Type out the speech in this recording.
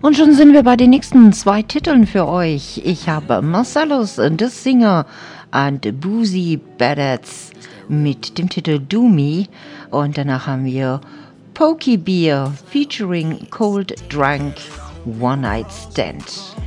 Und schon sind wir bei den nächsten zwei Titeln für euch. Ich habe Marcellus the Singer und Boozy Badats mit dem Titel Do Me. Und danach haben wir Pokey Beer featuring Cold Drunk One Night Stand.